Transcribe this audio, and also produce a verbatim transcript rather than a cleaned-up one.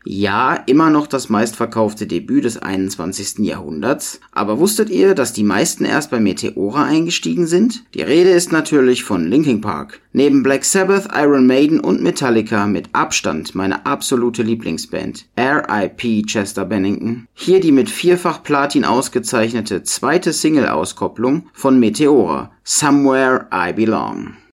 Ja, immer noch das meistverkaufte Debüt des einundzwanzigsten Jahrhunderts. Aber wusstet ihr, dass die meisten erst bei Meteora eingestiegen sind? Die Rede ist natürlich von Linkin Park. Neben Black Sabbath, Iron Maiden und Metallica mit Abstand meine absolute Lieblingsband. R I P Chester Bennington. Hier die mit vierfach Platin ausgezeichnete zweite Single-Auskopplung von Meteora, Somewhere I Belong.